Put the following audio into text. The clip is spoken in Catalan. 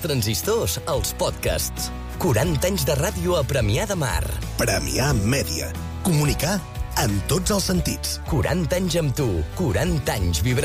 transistors als podcasts. 40 anys de ràdio a Premià de Mar. Premià Mèdia. Comunicar en tots els sentits. 40 anys amb tu, 40 anys vibrant.